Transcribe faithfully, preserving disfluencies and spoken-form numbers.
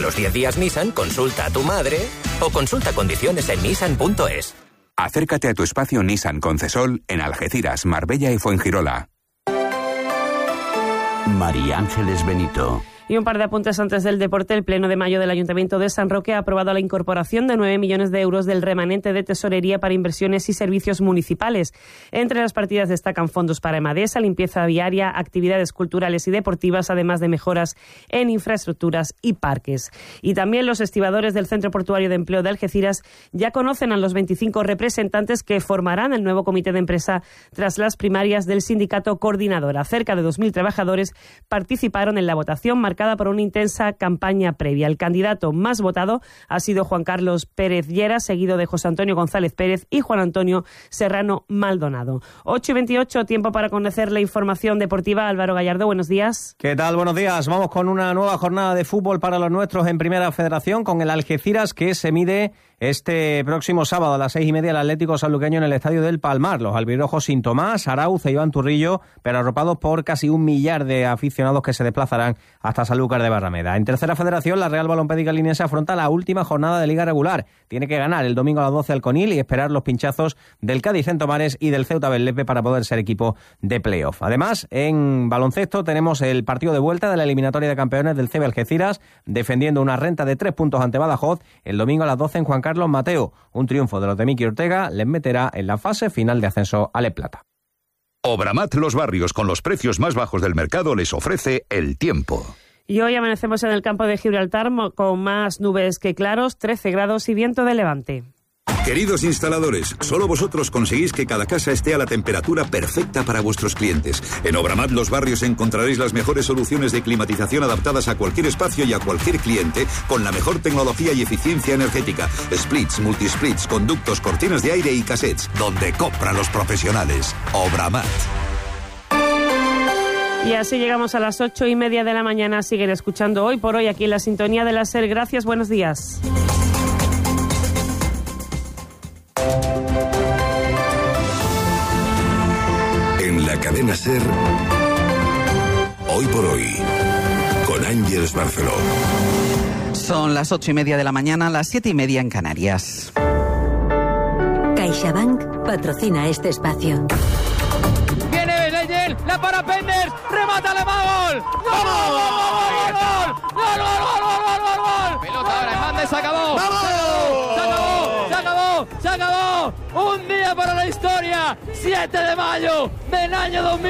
los diez días Nissan, consulta a tu madre o consulta condiciones en nissan punto es. Acércate a tu espacio Nissan Concesol en Algeciras, Marbella y Fuengirola. María Ángeles Benito. Y un par de apuntes antes del deporte. El Pleno de mayo del Ayuntamiento de San Roque ha aprobado la incorporación de nueve millones de euros del remanente de tesorería para inversiones y servicios municipales. Entre las partidas destacan fondos para Emadesa, limpieza viaria, actividades culturales y deportivas, además de mejoras en infraestructuras y parques. Y también los estibadores del Centro Portuario de Empleo de Algeciras ya conocen a los veinticinco representantes que formarán el nuevo comité de empresa tras las primarias del sindicato coordinadora. Cerca de dos mil trabajadores participaron en la votación marcada por una intensa campaña previa. El candidato más votado ha sido Juan Carlos Pérez Lleras, seguido de José Antonio González Pérez y Juan Antonio Serrano Maldonado. ocho y veintiocho, tiempo para conocer la información deportiva. Álvaro Gallardo, buenos días. ¿Qué tal? Buenos días. Vamos con una nueva jornada de fútbol para los nuestros en Primera Federación, con el Algeciras, que se mide este próximo sábado a las seis y media el Atlético Sanluqueño en el Estadio del Palmar. Los albirrojos sin Tomás, Arauz e Iván Turrillo, pero arropados por casi un millar de aficionados que se desplazarán hasta Sanlúcar de Barrameda. En Tercera Federación, la Real Balompédica Linense afronta la última jornada de Liga Regular. Tiene que ganar el domingo a las doce al Conil y esperar los pinchazos del Cádiz en Tomares y del Ceuta Bellepe para poder ser equipo de playoff. Además, en baloncesto tenemos el partido de vuelta de la eliminatoria de campeones del C B Algeciras, defendiendo una renta de tres puntos ante Badajoz el domingo a las doce en Juan Carlos Mateo. Un triunfo de los de Miki Ortega les meterá en la fase final de ascenso a Le Plata. Obramat Los Barrios, con los precios más bajos del mercado, les ofrece el tiempo. Y hoy amanecemos en el campo de Gibraltar con más nubes que claros, trece grados y viento de levante. Queridos instaladores, solo vosotros conseguís que cada casa esté a la temperatura perfecta para vuestros clientes. En Obramat Los Barrios encontraréis las mejores soluciones de climatización adaptadas a cualquier espacio y a cualquier cliente, con la mejor tecnología y eficiencia energética. Splits, multisplits, conductos, cortinas de aire y cassettes. Donde compran los profesionales. Obramat. Y así llegamos a las ocho y media de la mañana. Siguen escuchando Hoy por Hoy aquí en la sintonía de la SER. Gracias, buenos días. En la cadena SER, Hoy por Hoy, con Ángeles Barceló. Son las ocho y media de la mañana, las siete y media en Canarias. CaixaBank patrocina este espacio. Viene Leyel, la para Penders, remata le va gol. ¡Gol, gol, gol, gol, gol, gol, gol, gol, gol! Pelota ahora, Hernández, se acabó. ¡Vamos! Se acabó, se acabó, se acabó. Un día para la historia, siete de mayo del año dos mil.